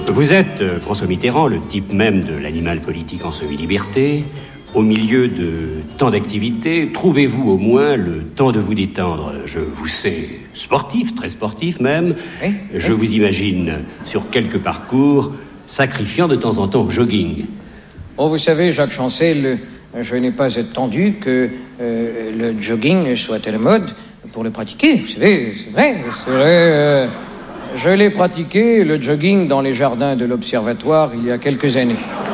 Vous êtes, François Mitterrand, le type même de l'animal politique en semi-liberté. Au milieu de tant d'activités, trouvez-vous au moins le temps de vous détendre? Je vous sais sportif, très sportif même. Oui. Je vous imagine sur quelques parcours, sacrifiant de temps en temps au jogging. Oh, vous savez, Jacques Chancel, je n'ai pas attendu que le jogging soit à la mode pour le pratiquer. Vous savez, c'est vrai. Je l'ai pratiqué, le jogging, dans les jardins de l'Observatoire il y a quelques années.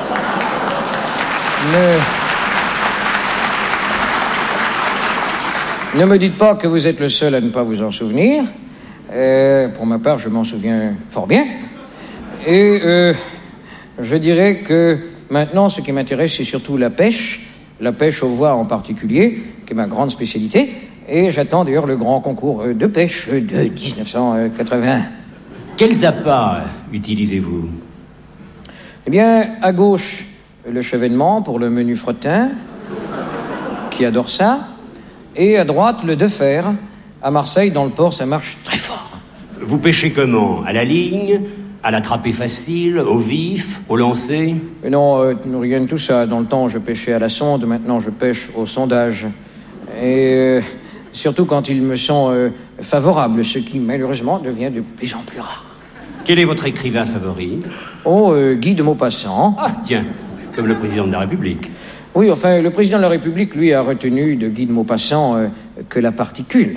Ne me dites pas que vous êtes le seul à ne pas vous en souvenir. Pour ma part, je m'en souviens fort bien. Et je dirais que maintenant, ce qui m'intéresse, c'est surtout la pêche aux voies en particulier, qui est ma grande spécialité. Et j'attends d'ailleurs le grand concours de pêche de 1981. Quels appâts utilisez-vous? Eh bien, à gauche, le chevènement pour le menu fretin, qui adore ça. Et à droite, le de fer. À Marseille, dans le port, ça marche très fort. Vous pêchez comment? À la ligne? À l'attraper facile? Au vif? Au lancer? Non, rien de tout ça. Dans le temps, je pêchais à la sonde. Maintenant, je pêche au sondage. Et surtout quand ils me sont favorables, ce qui, malheureusement, devient de plus en plus rare. Quel est votre écrivain favori? Oh, Guy de Maupassant. Ah, tiens, comme le président de la République. Oui, enfin, le président de la République, lui, a retenu de Guy de Maupassant que la particule.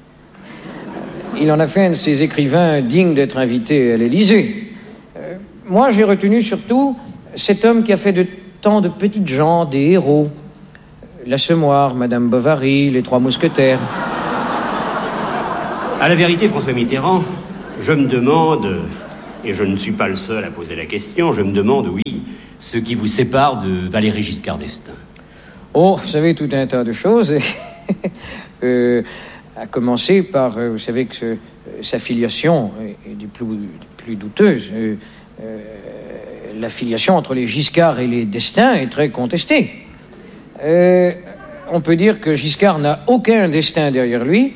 Il en a fait un de ses écrivains dignes d'être invité à l'Élysée. Moi, j'ai retenu surtout cet homme qui a fait de tant de petites gens des héros. L'Assommoir, Madame Bovary, les Trois Mousquetaires. À la vérité, François Mitterrand, je me demande, et je ne suis pas le seul à poser la question, je me demande, oui, ce qui vous sépare de Valéry Giscard d'Estaing. Oh, vous savez, tout un tas de choses. À commencer par, vous savez que sa filiation est des plus douteuses. La filiation entre les Giscard et les d'Estaing est très contestée. On peut dire que Giscard n'a aucun destin derrière lui,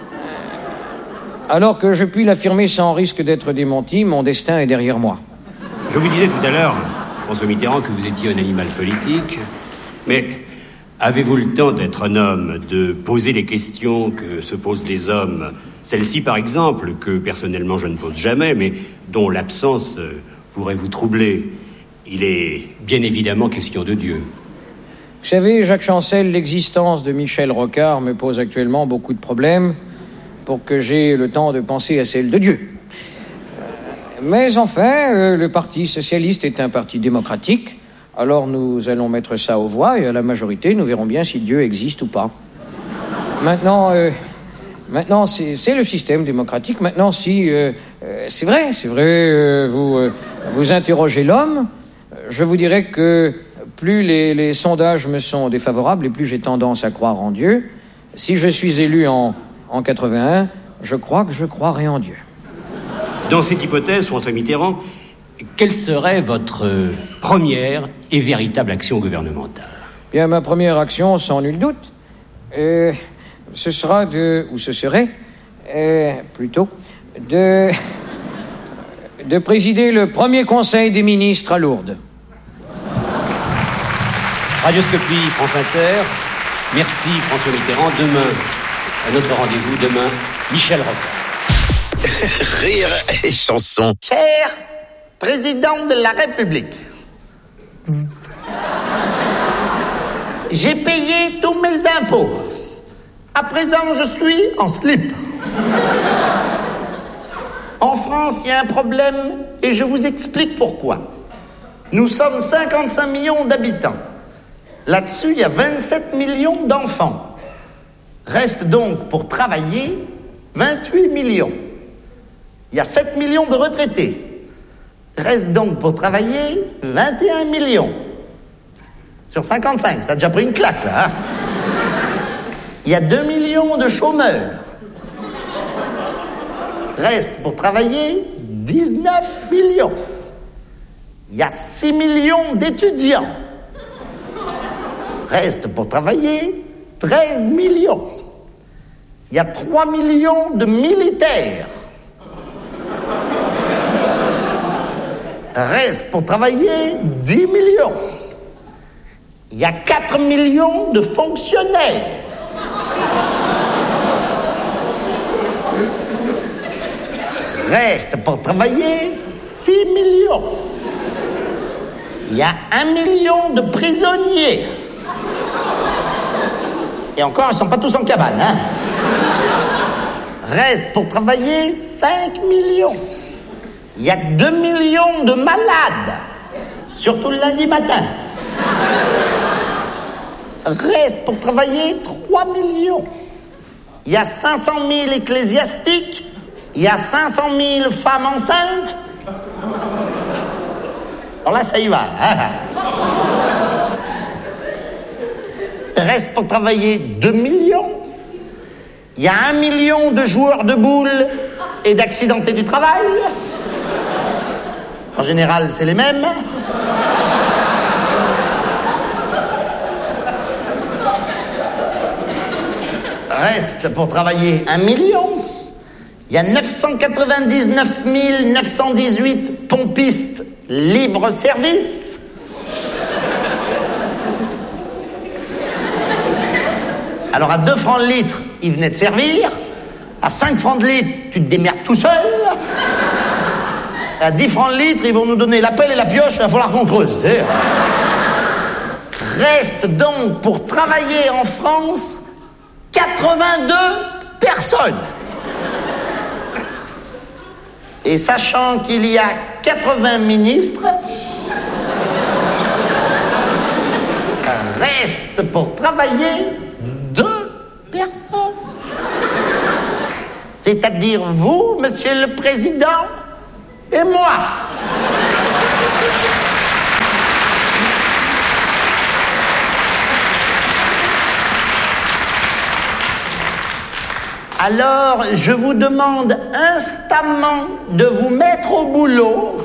alors que je puis l'affirmer sans risque d'être démenti, mon destin est derrière moi. Je vous disais tout à l'heure, François Mitterrand, que vous étiez un animal politique, mais avez-vous le temps d'être un homme, de poser les questions que se posent les hommes? Celle-ci, par exemple, que personnellement je ne pose jamais, mais dont l'absence pourrait vous troubler. Il est bien évidemment question de Dieu. Vous savez, Jacques Chancel, l'existence de Michel Rocard me pose actuellement beaucoup de problèmes pour que j'aie le temps de penser à celle de Dieu. Mais enfin, le Parti socialiste est un parti démocratique, alors nous allons mettre ça aux voix et à la majorité, nous verrons bien si Dieu existe ou pas. Maintenant, c'est le système démocratique. Maintenant, si c'est vrai, vous interrogez l'homme, je vous dirais que plus les sondages me sont défavorables et plus j'ai tendance à croire en Dieu. Si je suis élu en 81, je crois que je croirai en Dieu. Dans cette hypothèse, François Mitterrand, quelle serait votre première et véritable action gouvernementale? Bien, ma première action, sans nul doute, ce serait plutôt de présider le premier conseil des ministres à Lourdes. Radioscopie, France Inter. Merci François Mitterrand. Demain, à notre rendez-vous, demain, Michel Rocard. Rire et chanson. Cher président de la République, j'ai payé tous mes impôts. À présent, je suis en slip. En France, il y a un problème et je vous explique pourquoi. Nous sommes 55 millions d'habitants. Là-dessus, il y a 27 millions d'enfants. Reste donc pour travailler 28 millions. Il y a 7 millions de retraités. Reste donc pour travailler 21 millions. Sur 55, ça a déjà pris une claque, là. Hein? Il y a 2 millions de chômeurs. Reste pour travailler 19 millions. Il y a 6 millions d'étudiants. Reste pour travailler 13 millions. Il y a 3 millions de militaires. Reste pour travailler 10 millions. Il y a 4 millions de fonctionnaires. Reste pour travailler 6 millions. Il y a 1 million de prisonniers. Et encore, ils ne sont pas tous en cabane, hein. Reste pour travailler 5 millions. Il y a 2 millions de malades, surtout le lundi matin. Reste pour travailler 3 millions. Il y a 500 000 ecclésiastiques, il y a 500 000 femmes enceintes. Alors là, ça y va. Hein. Reste pour travailler 2 millions. Il y a 1 million de joueurs de boules et d'accidentés du travail. En général, c'est les mêmes. Reste pour travailler 1 million. Il y a 999 918 pompistes libre-service. Alors à 2 francs le litre, ils venaient de servir. À 5 francs de litre, tu te démerdes tout seul. À 10 francs le litre, ils vont nous donner la pelle et la pioche, il va falloir qu'on creuse. Reste donc pour travailler en France 82 personnes. Et sachant qu'il y a 80 ministres, reste pour travailler 2 personnes. C'est-à-dire vous, Monsieur le Président, et moi. Alors, je vous demande instamment de vous mettre au boulot,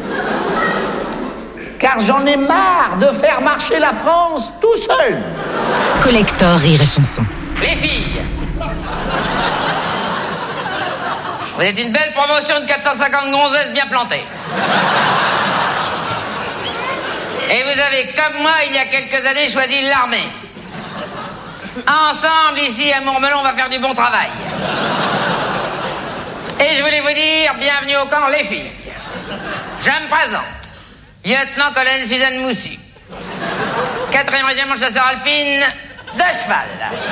car j'en ai marre de faire marcher la France tout seul. Collector Rire et Chanson. Les filles, vous êtes une belle promotion de 450 gonzesses bien plantées. Et vous avez, comme moi, il y a quelques années, choisi l'armée. Ensemble, ici, à Mourmelon, on va faire du bon travail. Et je voulais vous dire, bienvenue au camp, les filles. Je me présente. Lieutenant-colonel Suzanne Moussu. 4e régiment de chasseurs alpines de cheval.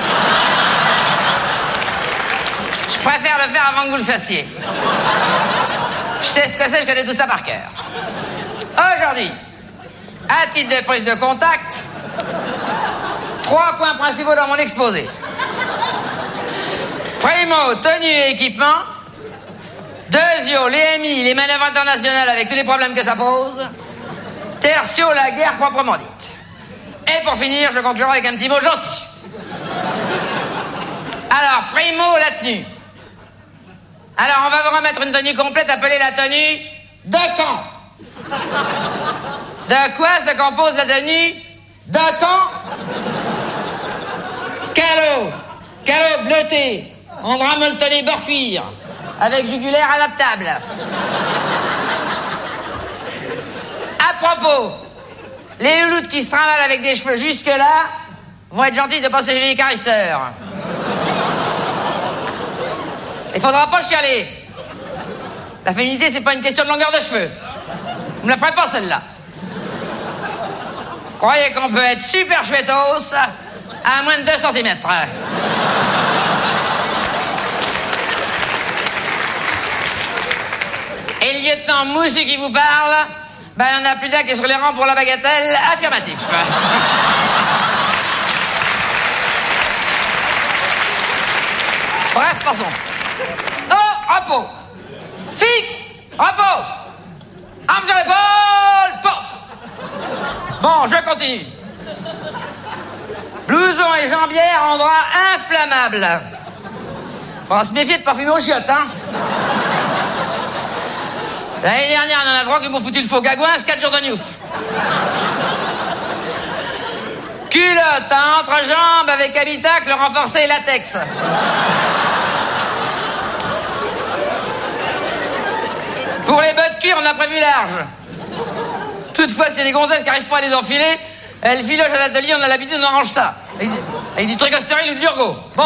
Je préfère le faire avant que vous le fassiez. Je sais ce que c'est, je connais tout ça par cœur. Aujourd'hui, à titre de prise de contact, 3 points principaux dans mon exposé. Primo, tenue et équipement. Deuxio, les MI, les manœuvres internationales avec tous les problèmes que ça pose. Tertio, la guerre proprement dite. Et pour finir, je conclurai avec un petit mot gentil. Alors, primo, la tenue. Alors, on va vous remettre une tenue complète appelée la tenue de camp. De quoi se compose la tenue de camp? Calot bleuté, en drap molletonné bord cuir, avec jugulaire adaptable. À propos, les louloutes qui se trimballent avec des cheveux jusque-là vont être gentils de passer chez les carisseurs. Il faudra pas chialer. La féminité, c'est pas une question de longueur de cheveux. Vous me la ferez pas, celle-là. Croyez qu'on peut être super chouettos à moins de 2 cm. Et le lieutenant Moussu qui vous parle, ben il y en a plus d'un qui est sur les rangs pour la bagatelle. Affirmatif. Bref, passons. Oh, repos. Fixe, repos. Arme sur l'épaule, porte. Bon, je continue. Blouson et jambière en drap inflammable. Faudra se méfier de parfumer aux chiottes, hein. L'année dernière, on en a 3 qui m'ont foutu le faux gagouin, 4 jours de news. Culotte à entrejambe avec habitacle renforcé latex. Pour les bottes cuir, on a prévu large. Toutefois, c'est les gonzesses qui n'arrivent pas à les enfiler. Elles filochent à l'atelier, on a l'habitude, on arrange ça. Avec du tricostérile ou de l'urgo. Bon.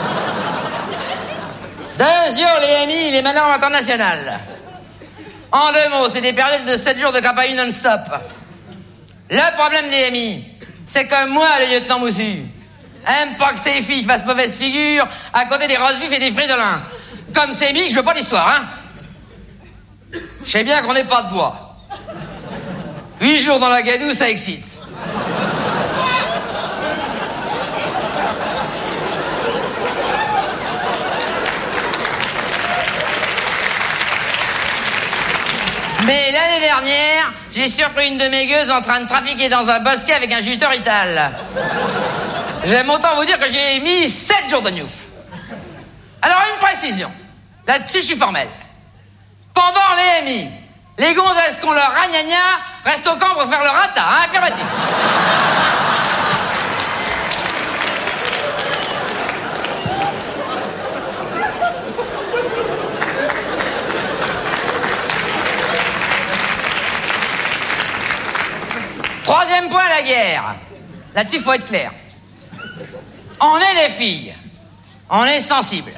2 jours, les MI, les manœuvres internationales. En 2 mots, c'est des périodes de 7 jours de campagne non-stop. Le problème des MI, c'est que moi, le lieutenant Moussu, aime pas que ces filles fassent mauvaise figure à côté des roast-beef et des fridolins. Comme c'est mis, je veux pas d'histoire, hein. Je sais bien qu'on n'est pas de bois. 8 jours dans la gadoue, ça excite. Mais l'année dernière, j'ai surpris une de mes gueuses en train de trafiquer dans un bosquet avec un juteur Ital. J'aime autant vous dire que j'ai mis 7 jours de Newf. Alors, une précision. Là-dessus, je suis formel. Pendant les MI, les gonzesses qu'on leur ragnagna restent au camp pour faire le rata, hein, affirmatif. Troisième point, la guerre. Là-dessus, il faut être clair. On est des filles. On est sensibles.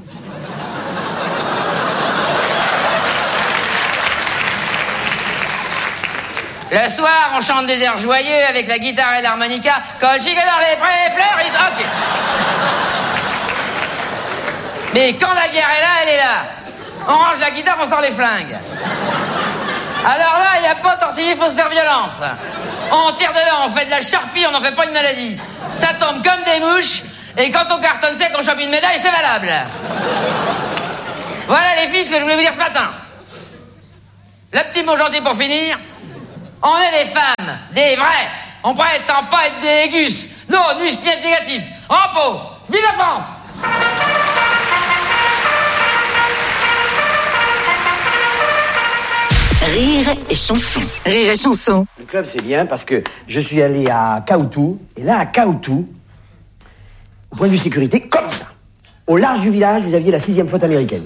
Le soir, on chante des airs joyeux avec la guitare et l'harmonica. Colchique dans les prés, fleurs, ok. Mais quand la guerre est là, elle est là. On range la guitare, on sort les flingues. Alors là, il n'y a pas tortiller, il faut se faire violence. On tire dedans, on fait de la charpie, on n'en fait pas une maladie. Ça tombe comme des mouches, et quand on cartonne sec, on chope une médaille, c'est valable. Voilà les filles, ce que je voulais vous dire ce matin. Le petit mot gentil pour finir. On est des femmes, des vraies. On prétend pas être des gus. Non, ni être négatif. En pot. Vive la France! Rire et chanson. Rire et chanson. Le club, c'est bien parce que je suis allé à Kaoutou. Et là, à Kaoutou, au point de vue sécurité, comme ça. Au large du village, vous aviez la 6e flotte américaine.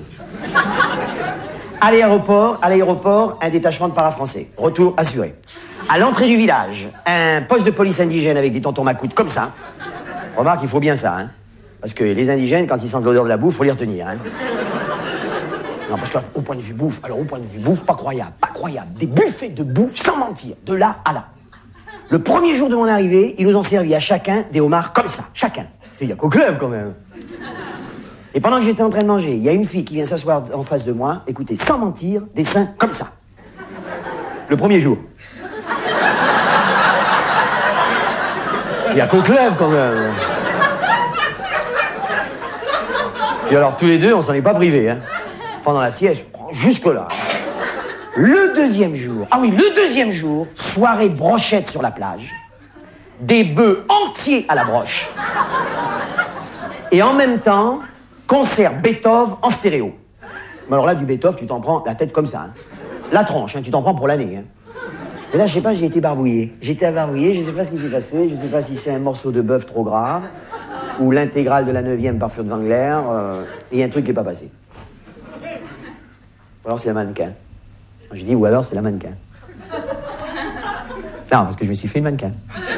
À l'aéroport, un détachement de para-français. Retour assuré. À l'entrée du village, un poste de police indigène avec des tontons macoutes, comme ça. Remarque, il faut bien ça, hein. Parce que les indigènes, quand ils sentent l'odeur de la bouffe, faut les retenir, hein. Non, parce qu'au point de vue bouffe, pas croyable. Des buffets de bouffe, sans mentir, de là à là. Le premier jour de mon arrivée, ils nous ont servi à chacun des homards comme ça, chacun. Il y a qu'au club, quand même. Et pendant que j'étais en train de manger, il y a une fille qui vient s'asseoir en face de moi, écoutez, sans mentir, des seins comme ça. Le premier jour. Il y a qu'au club, quand même. Et alors, tous les deux, on s'en est pas privés, hein. Pendant la sieste, jusque-là. Le deuxième jour, soirée brochette sur la plage, des bœufs entiers à la broche, et en même temps, concert Beethoven en stéréo. Mais alors là, du Beethoven, tu t'en prends la tête comme ça, hein. La tronche, hein, tu t'en prends pour l'année, hein. Et là, je sais pas, j'ai été barbouillé. J'étais à barbouiller, je sais pas ce qui s'est passé, je sais pas si c'est un morceau de bœuf trop gras, ou l'intégrale de la 9e par Furtwängler, et il y a un truc qui est pas passé. Ou alors c'est la mannequin. J'ai dit, ou alors c'est la mannequin. Non, parce que je me suis fait une mannequin.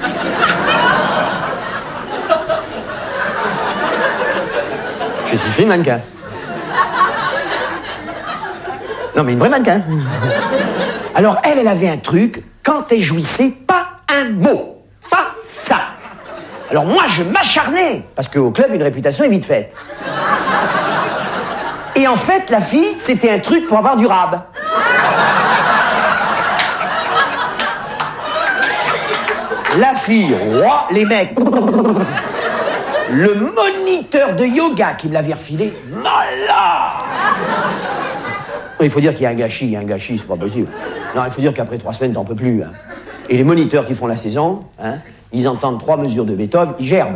Je me suis fait une mannequin. Non, mais une vraie mannequin. Alors, elle avait un truc, quand elle jouissait, pas un mot. Pas ça. Alors moi, je m'acharnais, parce qu'au club, une réputation est vite faite. Et en fait, la fille, c'était un truc pour avoir du rab. La fille, roi, les mecs. Le moniteur de yoga qui me l'avait refilé, malade. Il faut dire qu'il y a un gâchis, c'est pas possible. Non, il faut dire qu'après 3 semaines, t'en peux plus. Hein. Et les moniteurs qui font la saison, hein, ils entendent 3 mesures de Beethoven, ils gerbent.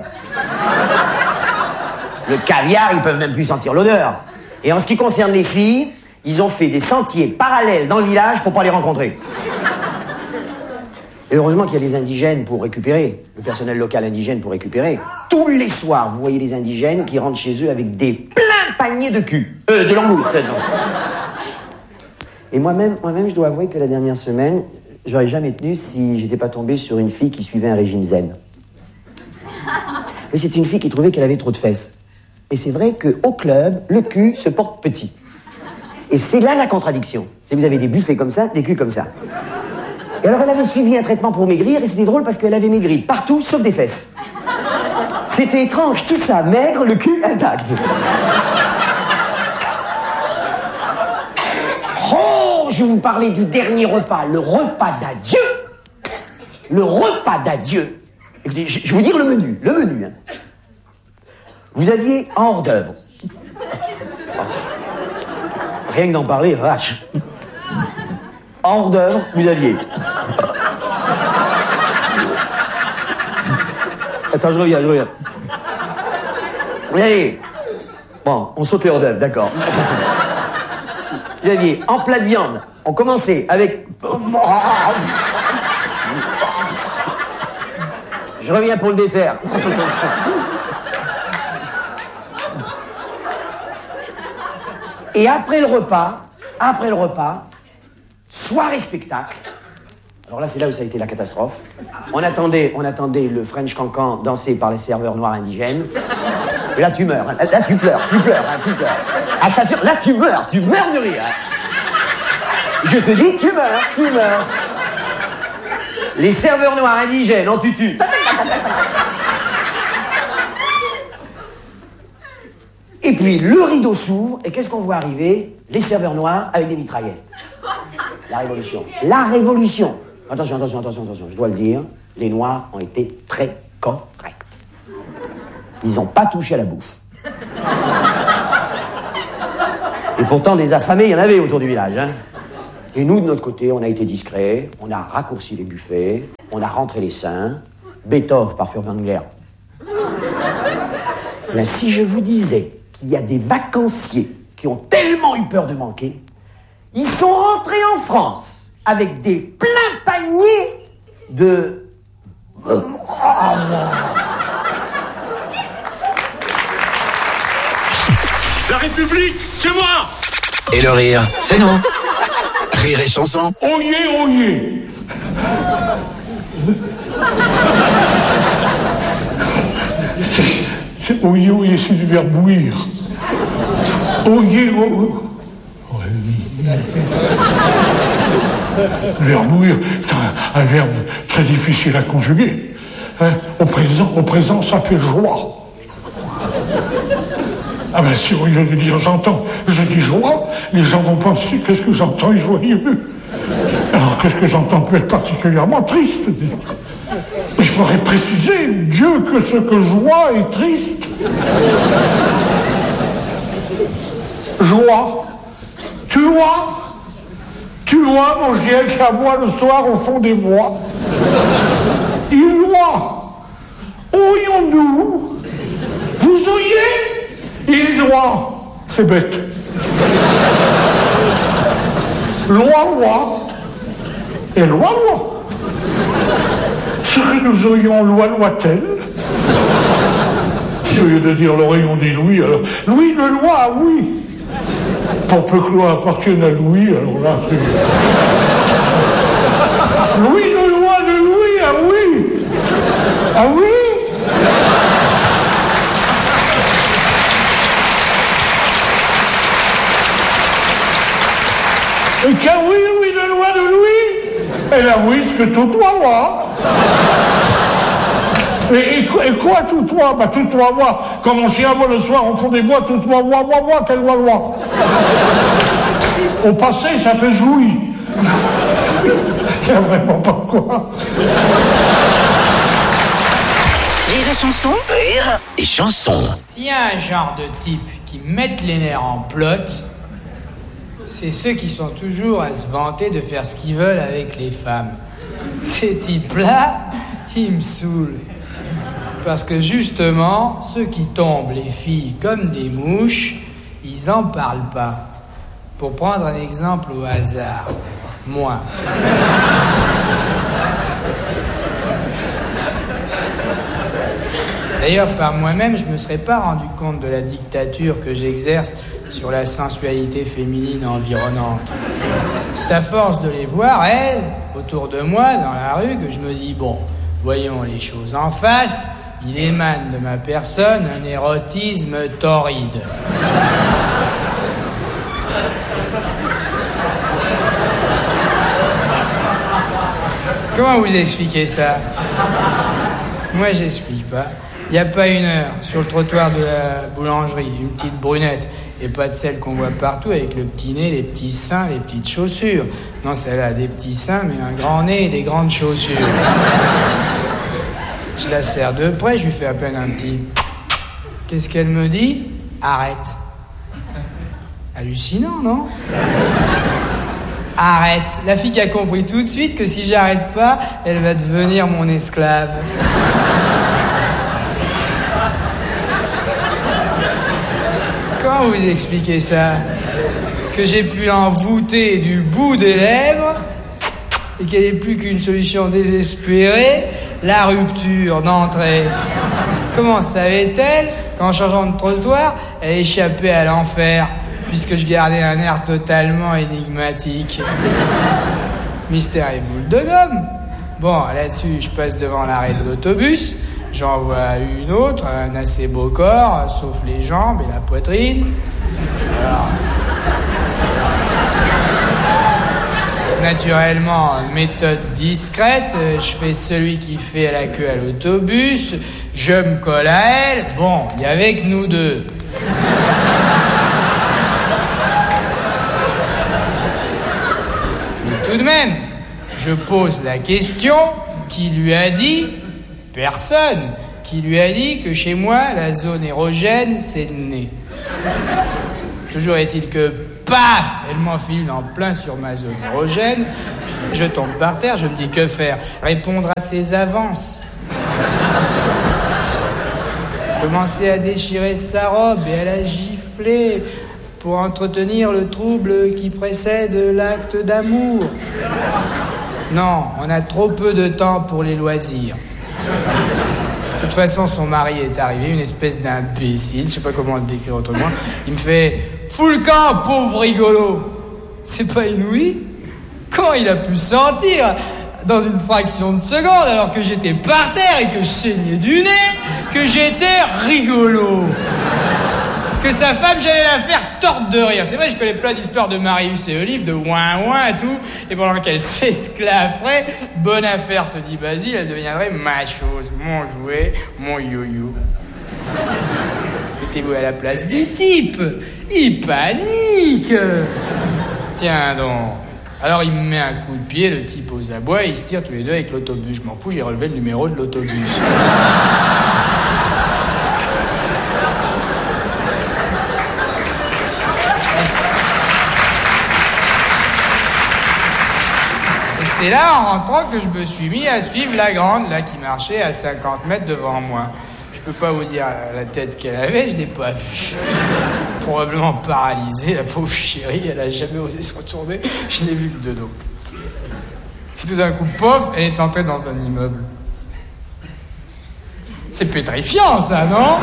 Le caviar, ils peuvent même plus sentir l'odeur. Et en ce qui concerne les filles, ils ont fait des sentiers parallèles dans le village pour pas les rencontrer. Et heureusement qu'il y a les indigènes pour récupérer, le personnel local indigène pour récupérer. Tous les soirs, vous voyez les indigènes qui rentrent chez eux avec des pleins paniers de cul. De langoustes, non. Et moi-même, je dois avouer que la dernière semaine, j'aurais jamais tenu si j'étais pas tombé sur une fille qui suivait un régime zen. Mais c'est une fille qui trouvait qu'elle avait trop de fesses. Et c'est vrai qu'au club, le cul se porte petit. Et c'est là la contradiction. C'est que vous avez des buffets comme ça, des culs comme ça. Et alors elle avait suivi un traitement pour maigrir, et c'était drôle parce qu'elle avait maigri partout, sauf des fesses. C'était étrange, tout ça, maigre, le cul intact. Oh, je vous parlais du dernier repas, le repas d'adieu. Le repas d'adieu. Écoutez, je vais vous dire le menu, hein. Vous aviez en hors d'œuvre. Rien que d'en parler, vache. En hors d'œuvre, vous aviez. Attends, je reviens. Vous aviez. Bon, on saute les hors d'œuvre, d'accord. Vous aviez en plat de viande, on commençait avec. Je reviens pour le dessert. Et après le repas, soirée spectacle. Alors là, c'est là où ça a été la catastrophe. On attendait le French Cancan dansé par les serveurs noirs indigènes. Et là, tu meurs. Là, tu pleures. Ah, je t'assure, là, tu meurs de rire. Je te dis, tu meurs. Les serveurs noirs indigènes en tutu. Et puis le rideau s'ouvre, et qu'est-ce qu'on voit arriver? Les serveurs noirs avec des mitraillettes. La révolution. Attention, je dois le dire, les noirs ont été très corrects. Ils n'ont pas touché à la bouffe. Et pourtant, des affamés, il y en avait autour du village, hein. Et nous, de notre côté, on a été discrets, on a raccourci les buffets, on a rentré les seins, Beethoven par Furtwängler. Mais si je vous disais qu'il y a des vacanciers qui ont tellement eu peur de manquer, ils sont rentrés en France avec des pleins paniers de... La République, c'est moi! Et le rire, c'est nous. Rire et chanson. Oyez. Oyez, c'est du verbe bouillir. Oyez. Le verbe bouillir, c'est un verbe très difficile à conjuguer. Hein? Au présent, ça fait joie. Ah ben si au lieu de dire j'entends, je dis joie, les gens vont penser qu'est-ce que j'entends est joyeux. Alors qu'est-ce que j'entends peut être particulièrement triste. Mais je pourrais préciser, Dieu, que ce que joie est triste. Joie. Tu vois mon chien qui aboie le soir au fond des bois. Il loie. Oyons-nous. Vous oyez? Ils oient. C'est bête. Loi. Et loi. Ce que nous oyons, loi-t-elle? Si au lieu de dire l'oreille, on dit Louis, alors Louis de loi, oui. Pour peu que loi appartienne à Louis, alors là, c'est... Louis de loi de Louis, ah oui. Ah oui. Et qu'un oui de loi de Louis, et la oui, ce que tout toi, moi. Et quoi tout toi? Bah tout toi, moi. Comme on s'y aboie le soir au fond des bois, tout toi, moi, quelle loi. Au passé, ça fait jouir. Il n'y a vraiment pas quoi. Rire et chanson. Rire et chanson. S'il y a un genre de type qui mettent les nerfs en plot, c'est ceux qui sont toujours à se vanter de faire ce qu'ils veulent avec les femmes. Ces types-là, ils me saoulent. Parce que justement, ceux qui tombent les filles comme des mouches, ils en parlent pas. Pour prendre un exemple au hasard, moi. D'ailleurs, par moi-même, je me serais pas rendu compte de la dictature que j'exerce sur la sensualité féminine environnante. C'est à force de les voir, elles, autour de moi, dans la rue, que je me dis, bon, voyons les choses en face, il émane de ma personne un érotisme torride. Comment vous expliquez ça? Moi, j'explique pas. Il n'y a pas une heure, sur le trottoir de la boulangerie, une petite brunette, et pas de celle qu'on voit partout avec le petit nez, les petits seins, les petites chaussures. Non, celle-là a des petits seins, mais un grand nez et des grandes chaussures. Je la serre de près, je lui fais à peine un petit... Qu'est-ce qu'elle me dit? Arrête. Hallucinant, non? Arrête. La fille qui a compris tout de suite que si j'arrête pas, elle va devenir mon esclave. Comment vous expliquez ça? Que j'ai pu l'envoûter du bout des lèvres et qu'elle n'est plus qu'une solution désespérée, la rupture d'entrée. Comment savait-elle qu'en changeant de trottoir, elle échappait à l'enfer, puisque je gardais un air totalement énigmatique? Mystère et boule de gomme. Bon, là-dessus, je passe devant l'arrêt de l'autobus. J'en vois une autre, un assez beau corps, sauf les jambes et la poitrine. Alors, naturellement, méthode discrète, je fais celui qui fait la queue à l'autobus, je me colle à elle. Bon, il y avait que nous deux. Mais tout de même, je pose la question, qui lui a dit? Personne. Qui lui a dit que chez moi, la zone érogène, c'est le nez. Toujours est-il que, paf, elle m'enfile en plein sur ma zone érogène. Je tombe par terre, je me dis que faire? Répondre à ses avances. Commencer à déchirer sa robe et à la gifler pour entretenir le trouble qui précède l'acte d'amour. Non, on a trop peu de temps pour les loisirs. De toute façon, son mari est arrivé, une espèce d'imbécile, je sais pas comment le décrire autrement. Il me fait « Fous le camp, pauvre rigolo !» C'est pas inouï? Comment il a pu sentir dans une fraction de seconde, alors que j'étais par terre et que je saignais du nez, que j'étais rigolo? Que sa femme, j'allais la faire torte de rire. C'est vrai, je connais plein d'histoires de Marius et Olive, de ouin-ouin et tout. Et pendant qu'elle s'esclafferait, bonne affaire, se dit Basile, elle deviendrait ma chose, mon jouet, mon yo-yo. Mettez-vous à la place du type. Il panique. Tiens donc. Alors il me met un coup de pied, le type aux abois, et ils se tirent tous les deux avec l'autobus. Je m'en fous, j'ai relevé le numéro de l'autobus. C'est là, en rentrant, que je me suis mis à suivre la grande, là, qui marchait à 50 mètres devant moi. Je peux pas vous dire la tête qu'elle avait, je l'ai pas vue. Probablement paralysée, la pauvre chérie, elle a jamais osé se retourner, je l'ai vue que de dos. Et tout d'un coup, pof, elle est entrée dans un immeuble. C'est pétrifiant, ça, non?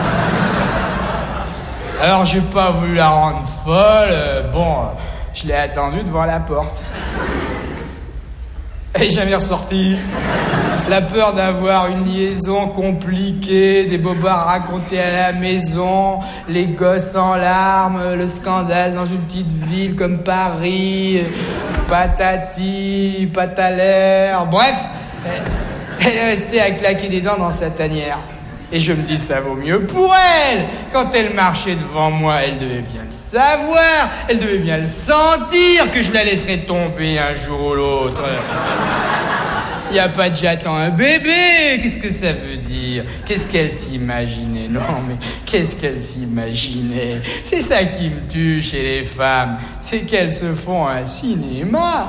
Alors, j'ai pas voulu la rendre folle, je l'ai attendue devant la porte. Elle est jamais ressortie. La peur d'avoir une liaison compliquée, des bobards racontés à la maison, les gosses en larmes, le scandale dans une petite ville comme Paris, patati, patalaire, bref, elle est restée à claquer des dents dans sa tanière. Et je me dis, ça vaut mieux pour elle. Quand elle marchait devant moi, elle devait bien le savoir, elle devait bien le sentir que je la laisserais tomber un jour ou l'autre. Il n'y a pas de j'attends un bébé. Qu'est-ce que ça veut dire? Qu'est-ce qu'elle s'imaginait? Non, mais qu'est-ce qu'elle s'imaginait? C'est ça qui me tue chez les femmes. C'est qu'elles se font un cinéma.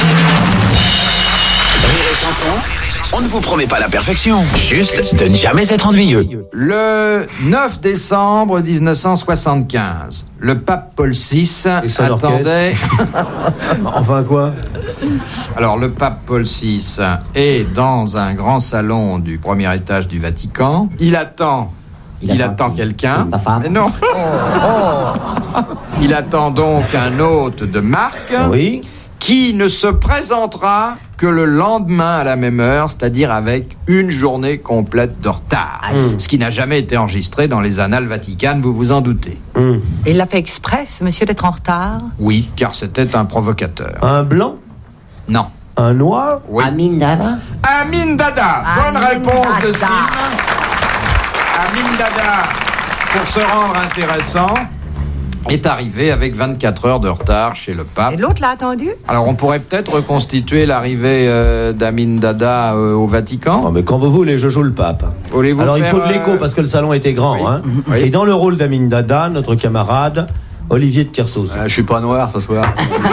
Rire et chanson, on ne vous promet pas la perfection, juste de ne jamais être ennuyeux. Le 9 décembre 1975, le pape Paul VI attendait... Enfin quoi? Alors, le pape Paul VI est dans un grand salon du premier étage du Vatican. Il attend quelqu'un. Ta femme? Non. Il attend donc un hôte de marque. Oui. qui ne se présentera que le lendemain à la même heure, c'est-à-dire avec une journée complète de retard. Ce qui n'a jamais été enregistré dans les annales vaticanes, vous vous en doutez. Et il l'a fait exprès, ce monsieur, d'être en retard? Oui, car c'était un provocateur. Un blanc? Non. Un noir? Oui. Amin Dada? Amin Dada. Bonne réponse de Sim. Amin Dada, pour se rendre intéressant, est arrivé avec 24 heures de retard chez le pape. Et l'autre l'a attendu? Alors on pourrait peut-être reconstituer l'arrivée d'Amin Dada au Vatican. Oh, mais quand vous voulez, je joue le pape. Alors il faut de l'écho parce que le salon était grand. Oui. Hein. Oui. Et dans le rôle d'Amin Dada, notre camarade Olivier de Kersauzon. Je suis pas noir ce soir.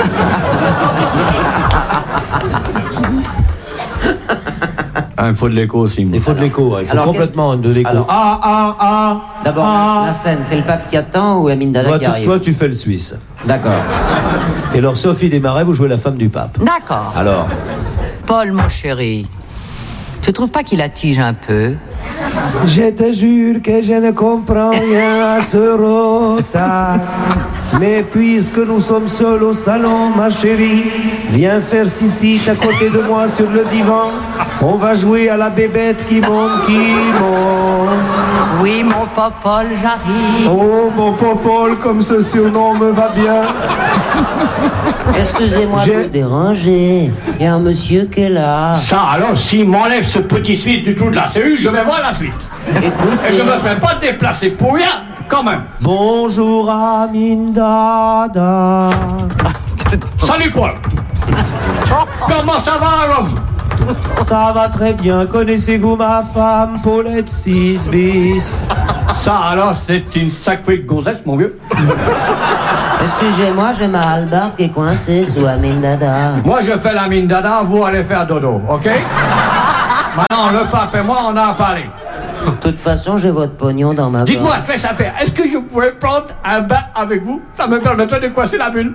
Il faut de l'écho aussi. Il faut de l'écho, il faut Alors, complètement de l'écho. Alors- D'abord, ah. la scène, c'est le pape qui attend ou Amin Dada qui arrive? Toi, tu fais le Suisse. D'accord. Et alors, Sophie Desmarais, vous jouez la femme du pape. D'accord. Alors, Paul, mon chéri, tu trouves pas qu'il attige un peu? Je te jure que je ne comprends rien à ce retard. Mais puisque nous sommes seuls au salon, ma chérie, viens faire sisite à côté de moi sur le divan. On va jouer à la bébête qui monte, qui monte. Oui, mon Popol, j'arrive. Oh, mon Popol, comme ce surnom me va bien. Excusez-moi de vous déranger. Il y a un monsieur qui est là. Ça, alors, s'il m'enlève ce petit Suisse du trou de la cellule, je vais voir la suite. Et je me fais pas déplacer pour rien, quand même. Bonjour, Amin Dada. Salut, Paul. Comment ça va à Rome? Ça va très bien. Connaissez-vous ma femme, Paulette 6 bis? Ça, alors, c'est une sacrée gonzesse, mon vieux. Excusez-moi, j'ai ma hallebarde qui est coincée sous Amin Dada. Moi, je fais la mine dada, vous allez faire dodo, ok? Maintenant, le pape et moi, on a parlé. De toute façon, j'ai votre pognon dans ma Dites-moi, boîte. fais ça père, est-ce que je pourrais prendre un bain avec vous? Ça me permettrait de coincer la bulle.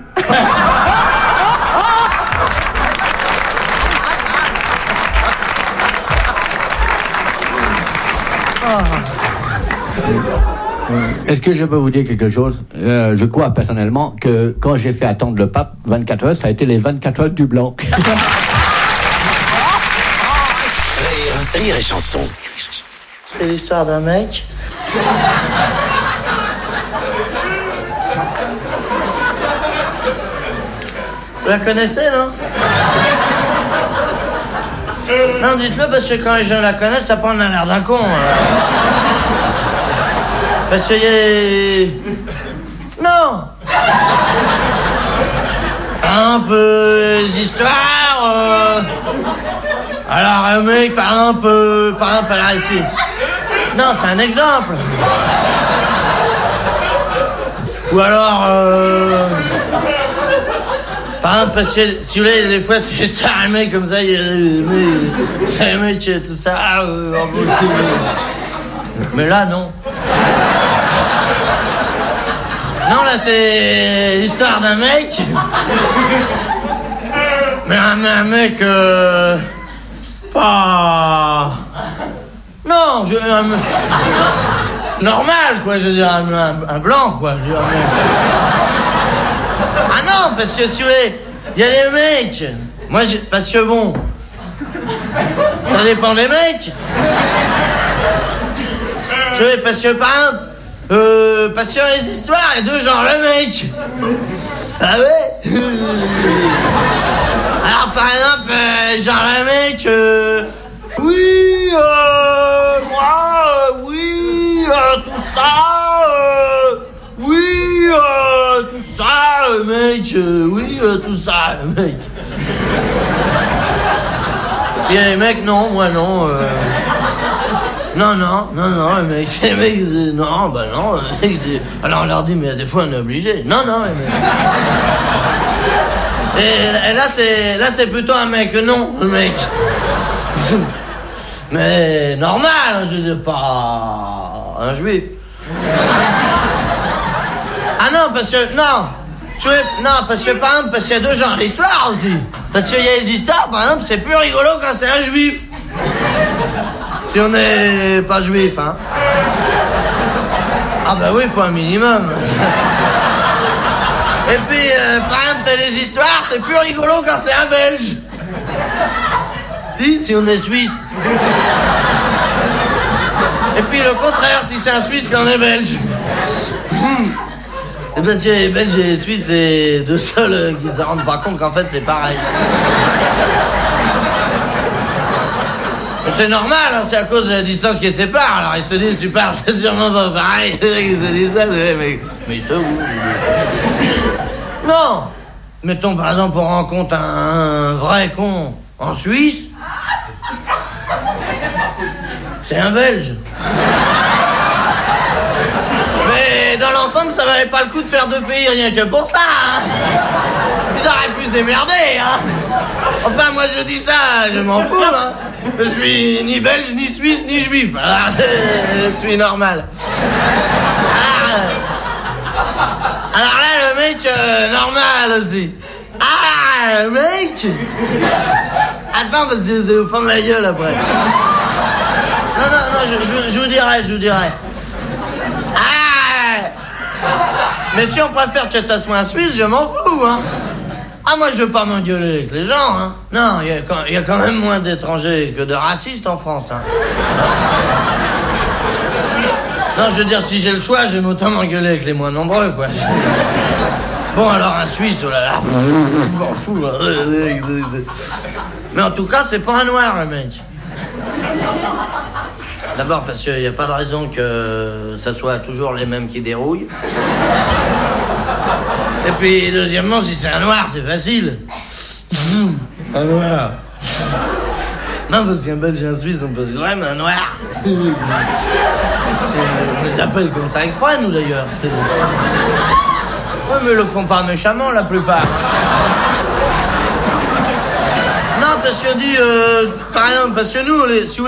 Est-ce que je peux vous dire quelque chose? Je crois personnellement que quand j'ai fait attendre le pape 24 heures, ça a été les 24 heures du blanc. Rire et chanson. C'est l'histoire d'un mec. Vous la connaissez, non? Non, dites-le parce que quand les gens la connaissent, ça prend un l'air d'un con. Parce qu'il y a... Non. Un peu les histoires. Alors un mec, par exemple, là ici. Non, c'est un exemple. Ou alors, par exemple, parce que, si vous voulez, des fois, c'est ça, un mec comme ça, c'est un mec, tout ça. Mais là, non. Non, là, c'est l'histoire d'un mec. Mais un mec, pas... Non, normal, quoi, je veux dire, un blanc, quoi, je veux dire, Ah non, parce que si vous voulez, il y a des mecs. Moi, parce que bon, ça dépend des mecs. Tu vois, parce que par exemple, parce qu'il y a les histoires, il y a deux genres, le mec. Ah ouais. Alors par exemple, genre le mec, oui, moi, oui, tout ça, oui, tout ça, mec, oui, tout ça, mec. Et les mecs, non, moi non. Non, les mecs, non, bah non, les mecs, alors on leur dit, mais des fois on est obligé. Non, les mecs. Et là c'est plutôt un mec, non, le mec. Mais normal, je veux dire, pas un juif. Ah non, parce que, non, parce que par exemple, parce qu'il y a deux genres d'histoires aussi. Parce qu'il y a des histoires, par exemple, c'est plus rigolo quand c'est un juif. Si on n'est pas juif, hein. Ah bah oui, il faut un minimum. Et puis, par exemple, t'as des histoires, c'est plus rigolo quand c'est un Belge. Si on est Suisse. Et puis le contraire, si c'est un Suisse qu'on est Belge. Et parce que les Belges et les Suisses, c'est deux seuls qui se rendent pas compte qu'en fait c'est pareil. C'est normal, hein, c'est à cause de la distance qui les sépare. Alors ils se disent, tu parles, c'est sûrement pas pareil. Ils se disent ça, mais ils se où? Non. Mettons par exemple, on rencontre un vrai con en Suisse. C'est un Belge. Mais dans l'ensemble, ça valait pas le coup de faire deux pays rien que pour ça, hein. Ils auraient pu se démerder, hein. Enfin, moi je dis ça, je m'en fous, hein. Je suis ni belge, ni suisse, ni juif. Alors, je suis normal. Alors là, le mec, normal aussi. Ah, le mec. Attends, parce que je vais vous fendre la gueule après. Non, je vous dirai. Ah. Mais si on préfère que ça soit un Suisse, je m'en fous, hein. Ah, moi, je veux pas m'engueuler avec les gens, hein. Non, il y a quand même moins d'étrangers que de racistes en France, hein. Non, je veux dire, si j'ai le choix, j'aime autant m'engueuler avec les moins nombreux, quoi. Bon, alors, un Suisse, oh là là, je m'en fous, hein. Mais en tout cas, c'est pas un noir, le mec. D'abord, parce qu'il n'y a pas de raison que ça soit toujours les mêmes qui dérouillent. Et puis, deuxièmement, si c'est un noir, c'est facile. Un noir. Non, parce qu'un Belge et un Suisse, on peut se grême, un noir. On les appelle comme ça exprès, nous, d'ailleurs. Oui, mais ils le font pas méchamment, la plupart. Non, parce qu'on dit, par exemple, parce que nous, si vous